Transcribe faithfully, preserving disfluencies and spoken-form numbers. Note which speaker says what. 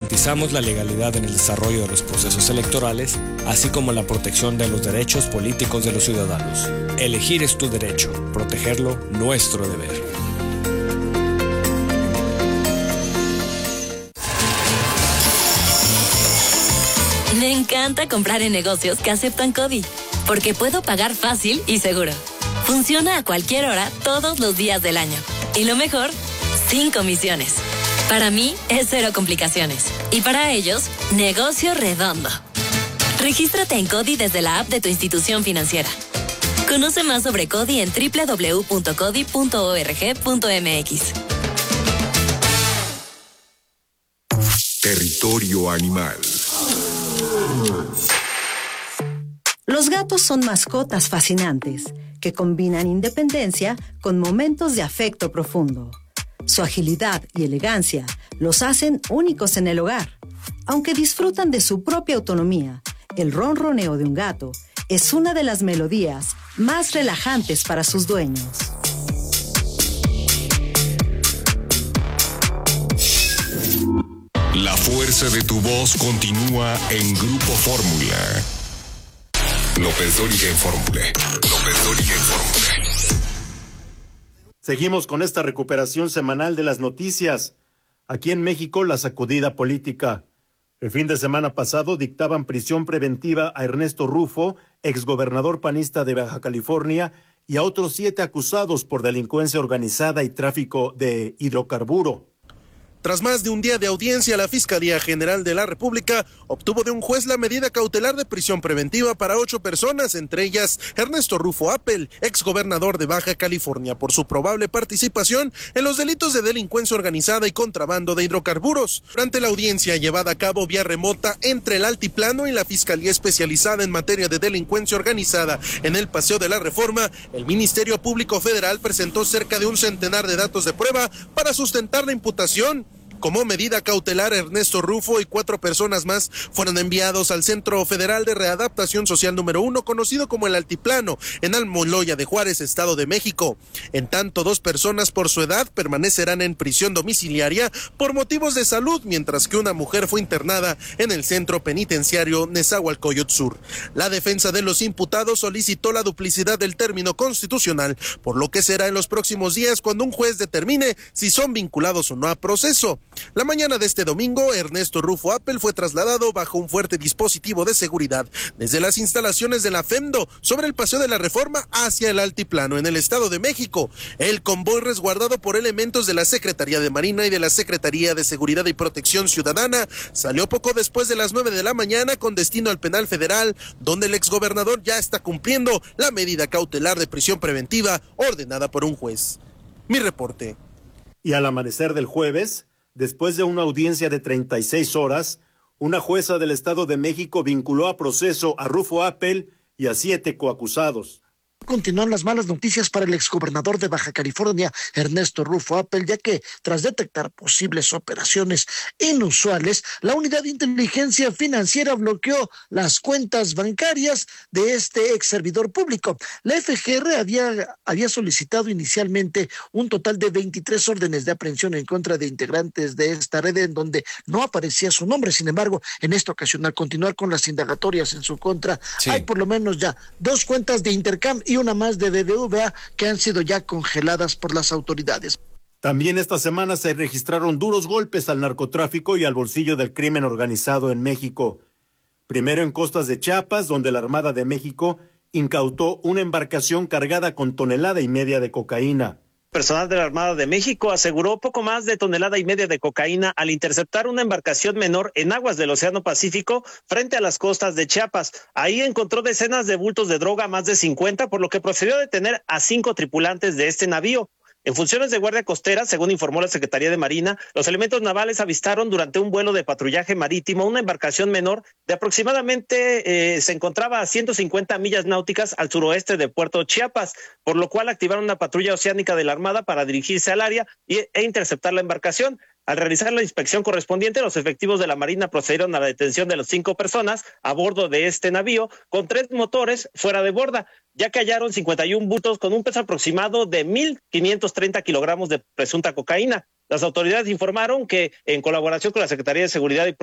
Speaker 1: garantizamos la legalidad en el desarrollo de los procesos electorales, así como la protección de los derechos políticos de los ciudadanos. Elegir es tu derecho, protegerlo, nuestro deber.
Speaker 2: Me encanta comprar en negocios que aceptan CODI, porque puedo pagar fácil y seguro. Funciona a cualquier hora, todos los días del año. Y lo mejor, sin comisiones. Para mí, es cero complicaciones. Y para ellos, negocio redondo. Regístrate en CODI desde la app de tu institución financiera. Conoce más sobre CODI en doble u doble u doble u punto codi punto org punto m x.
Speaker 3: Territorio Animal.
Speaker 4: Los gatos son mascotas fascinantes que combinan independencia con momentos de afecto profundo. Su agilidad y elegancia los hacen únicos en el hogar. Aunque disfrutan de su propia autonomía, el ronroneo de un gato es una de las melodías más relajantes para sus dueños.
Speaker 3: La fuerza de tu voz continúa en Grupo Fórmula. López Dóriga en Fórmula. López Dóriga en Fórmula.
Speaker 5: Seguimos con esta recuperación semanal de las noticias. Aquí en México, la sacudida política. El fin de semana pasado dictaban prisión preventiva a Ernesto Rufo, exgobernador panista de Baja California, y a otros siete acusados por delincuencia organizada y tráfico de hidrocarburo.
Speaker 6: Tras más de un día de audiencia, la Fiscalía General de la República obtuvo de un juez la medida cautelar de prisión preventiva para ocho personas, entre ellas Ernesto Rufo Appel, exgobernador de Baja California, por su probable participación en los delitos de delincuencia organizada y contrabando de hidrocarburos. Durante la audiencia llevada a cabo vía remota entre el Altiplano y la Fiscalía Especializada en Materia de Delincuencia Organizada en el Paseo de la Reforma, el Ministerio Público Federal presentó cerca de un centenar de datos de prueba para sustentar la imputación. Como medida cautelar, Ernesto Rufo y cuatro personas más fueron enviados al Centro Federal de Readaptación Social número uno, conocido como el Altiplano, en Almoloya de Juárez, Estado de México. En tanto, dos personas por su edad permanecerán en prisión domiciliaria por motivos de salud, mientras que una mujer fue internada en el Centro Penitenciario Nezahualcóyotl Sur. La defensa de los imputados solicitó la duplicidad del término constitucional, por lo que será en los próximos días cuando un juez determine si son vinculados o no a proceso. La mañana de este domingo, Ernesto Rufo Appel fue trasladado bajo un fuerte dispositivo de seguridad desde las instalaciones de la FEMDO sobre el Paseo de la Reforma hacia el Altiplano en el Estado de México. El convoy, resguardado por elementos de la Secretaría de Marina y de la Secretaría de Seguridad y Protección Ciudadana, salió poco después de las nueve de la mañana con destino al Penal Federal, donde el exgobernador ya está cumpliendo la medida cautelar de prisión preventiva ordenada por un juez. Mi reporte.
Speaker 5: Y al amanecer del jueves, después de una audiencia de treinta y seis horas, una jueza del Estado de México vinculó a proceso a Rufo Appel y a siete coacusados.
Speaker 7: Continúan las malas noticias para el exgobernador de Baja California, Ernesto Rufo Appel, ya que tras detectar posibles operaciones inusuales, la Unidad de Inteligencia Financiera bloqueó las cuentas bancarias de este ex servidor público. La F G R había, había solicitado inicialmente un total de veintitrés órdenes de aprehensión en contra de integrantes de esta red en donde no aparecía su nombre. Sin embargo, en esta ocasión, al continuar con las indagatorias en su contra, sí, hay por lo menos ya dos cuentas de Intercam y una más de B B V A que han sido ya congeladas por las autoridades.
Speaker 5: También esta semana se registraron duros golpes al narcotráfico y al bolsillo del crimen organizado en México. Primero en costas de Chiapas, donde la Armada de México incautó una embarcación cargada con tonelada y media de cocaína.
Speaker 8: Personal de la Armada de México aseguró poco más de tonelada y media de cocaína al interceptar una embarcación menor en aguas del Océano Pacífico frente a las costas de Chiapas. Ahí encontró decenas de bultos de droga, más de cincuenta, por lo que procedió a detener a cinco tripulantes de este navío. En funciones de guardia costera, según informó la Secretaría de Marina, los elementos navales avistaron durante un vuelo de patrullaje marítimo una embarcación menor de aproximadamente, eh, se encontraba a ciento cincuenta millas náuticas al suroeste de Puerto Chiapas, por lo cual activaron una patrulla oceánica de la Armada para dirigirse al área y, e interceptar la embarcación. Al realizar la inspección correspondiente, los efectivos de la Marina procedieron a la detención de las cinco personas a bordo de este navío con tres motores fuera de borda, ya que hallaron cincuenta y un bultos con un peso aproximado de mil quinientos treinta kilogramos de presunta cocaína. Las autoridades informaron que, en colaboración con la Secretaría de Seguridad y